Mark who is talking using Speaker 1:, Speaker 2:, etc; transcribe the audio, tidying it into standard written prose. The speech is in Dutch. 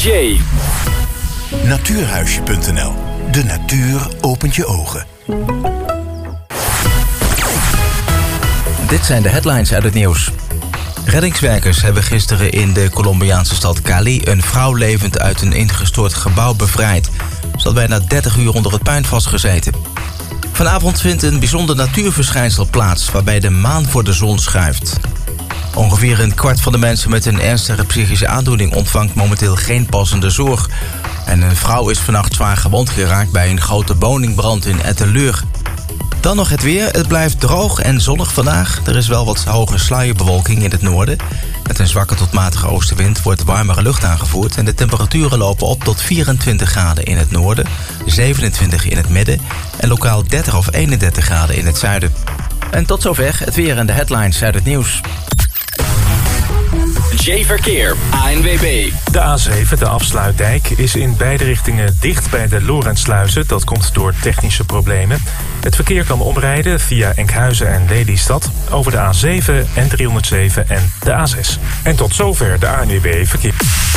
Speaker 1: Jay.
Speaker 2: Natuurhuisje.nl. De natuur opent je ogen.
Speaker 3: Dit zijn de headlines uit het nieuws. Reddingswerkers hebben gisteren in de Colombiaanse stad Cali een vrouw levend uit een ingestort gebouw bevrijd. Ze had bijna 30 uur onder het puin vastgezeten. Vanavond vindt een bijzonder natuurverschijnsel plaats waarbij de maan voor de zon schuift. Ongeveer een kwart van de mensen met een ernstige psychische aandoening ontvangt momenteel geen passende zorg. En een vrouw is vannacht zwaar gewond geraakt bij een grote woningbrand in Etteleur. Dan nog het weer. Het blijft droog en zonnig vandaag. Er is wel wat hoge sluierbewolking in het noorden. Met een zwakke tot matige oostenwind wordt warmere lucht aangevoerd. En de temperaturen lopen op tot 24 graden in het noorden, 27 in het midden en lokaal 30 of 31 graden in het zuiden. En tot zover het weer en de headlines uit het nieuws.
Speaker 1: Jay Verkeer, ANWB.
Speaker 4: De A7, de afsluitdijk, is in beide richtingen dicht bij de Lorentsluizen. Dat komt door technische problemen. Het verkeer kan omrijden via Enkhuizen en Lelystad over de A7 en 307 en de A6. En tot zover de ANWB Verkeer.